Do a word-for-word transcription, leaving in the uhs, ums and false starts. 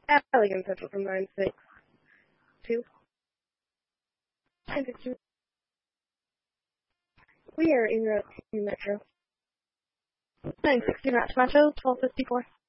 Allegan Central from nine six two. We are in route to Metro. nine sixty Match Metro, twelve fifty-four.